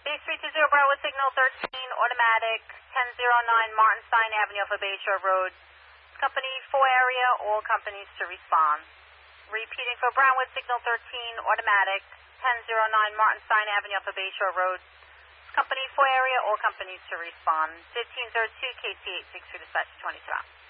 Base 320 Bravo, signal 13, automatic, 1009 Martinstein Avenue off of Bayshore Road. Company 4 area, all companies to respond. Repeating for Brownwood, signal 13, automatic, 1009 Martinstein Avenue off of Bayshore Road. Company 4 area, all companies to respond. 1502 KC 86 for dispatch 22 out.